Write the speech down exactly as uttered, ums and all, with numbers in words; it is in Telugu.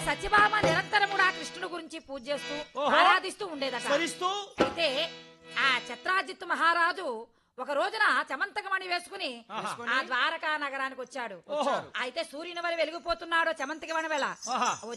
సత్యభామ నిరంతరం కూడా కృష్ణుడు గురించి పూజ చేస్తూ ఓహో. ఆరాధిస్తూ ఉండేదట. స్మరిస్తూ అయితే ఆ చిత్రాజిత్ మహారాజు ఒక రోజున చమంతకమణి వేసుకుని ఆహా. ఆ ద్వారకా నగరానికి వచ్చాడు. ఓహో. అయితే సూర్యుని వల్ల వెలిగిపోతున్నాడు చమంతకమణి వేళ. ఆహా.